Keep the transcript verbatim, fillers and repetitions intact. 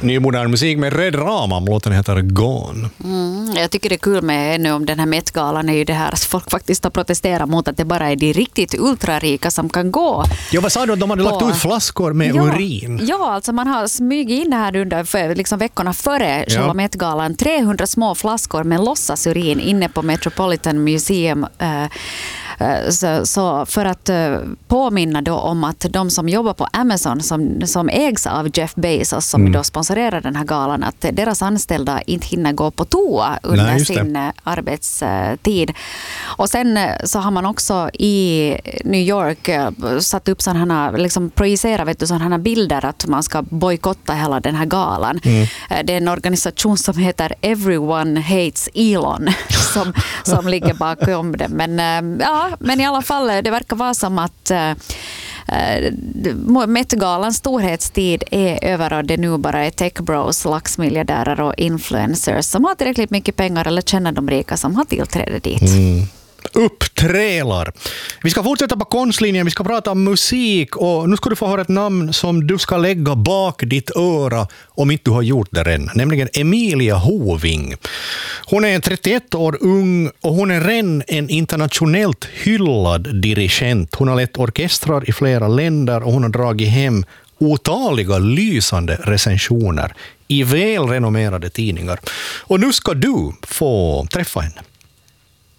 Nymodern musik med Red Ramam, låten heter Gone. Mm, jag tycker det är kul med ännu om den här Met-galan är ju det här att folk faktiskt har protesterat mot att det bara är de riktigt ultrarika som kan gå. Ja, vad sa du att de hade på... lagt ut flaskor med ja, urin? Ja, alltså man har smugit in det här under för, liksom veckorna före ja. själva Met-galan. trehundra små flaskor med låtsasurin inne på Metropolitan Museum. Uh, Så, så för att uh, påminna då om att de som jobbar på Amazon som, som ägs av Jeff Bezos som mm. då sponsorerar den här galan, att deras anställda inte hinner gå på toa under Nej, sin uh, arbetstid. Och sen uh, så har man också i New York uh, satt upp sådana, liksom projicerat vet du, sådana bilder att man ska bojkotta hela den här galan. Mm. Uh, det är en organisation som heter Everyone Hates Elon som, som ligger bakom det. Men uh, ja, men i alla fall, det verkar vara som att äh, Met-galans storhetstid är över och det nu bara är techbros, laxmiljardärer och influencers som har tillräckligt mycket pengar eller känner de rika som har tillträde dit. Mm. Uppträlar. Vi ska fortsätta på konstlinjen, vi ska prata om musik och nu ska du få höra ett namn som du ska lägga bak ditt öra om inte du har gjort det än, nämligen Emilia Hoving. Hon är trettioett år ung och hon är redan en internationellt hyllad dirigent. Hon har lett orkestrar i flera länder och hon har dragit hem otaliga lysande recensioner i välrenommerade tidningar. Och nu ska du få träffa henne.